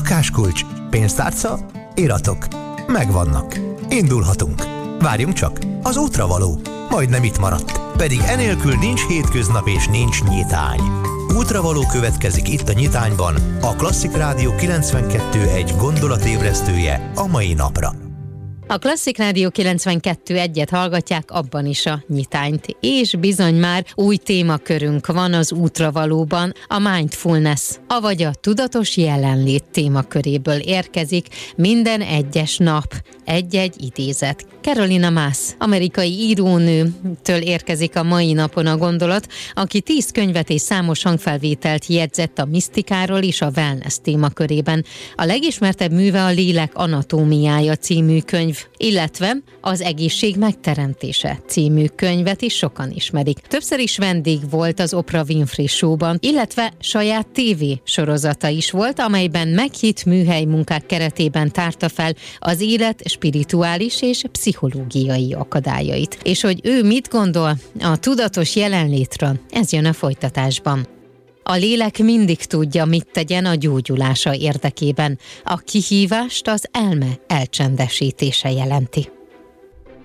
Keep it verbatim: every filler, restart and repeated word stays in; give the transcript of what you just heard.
Lakáskulcs, pénztárca, iratok. Megvannak. Indulhatunk. Várjunk csak, az útra való. Majdnem itt maradt. Pedig enélkül nincs hétköznap és nincs nyitány. Útravaló következik itt a Nyitányban, a Klasszik Rádió kilencvenkettő egy gondolatébresztője a mai napra. A Klasszik Rádió kilencvenkettő egyet hallgatják, abban is a nyitányt. És bizony már új témakörünk van az útravalóban, a mindfulness, avagy a tudatos jelenlét témaköréből érkezik minden egyes nap egy-egy idézet. Carolina Mass, amerikai írónőtől érkezik a mai napon a gondolat, aki tíz könyvet és számos hangfelvételt jegyzett a misztikáról és a wellness témakörében. A legismertebb műve a Lélek anatómiája című könyv, illetve az Egészség megteremtése című könyvet is sokan ismerik. Többször is vendég volt az Oprah Winfrey Show-ban, illetve saját tévé sorozata is volt, amelyben meghitt műhely munkák keretében tárta fel az élet spirituális és pszichológiai akadályait. És hogy ő mit gondol a tudatos jelenlétről, ez jön a folytatásban. A lélek mindig tudja, mit tegyen a gyógyulása érdekében. A kihívást az elme elcsendesítése jelenti.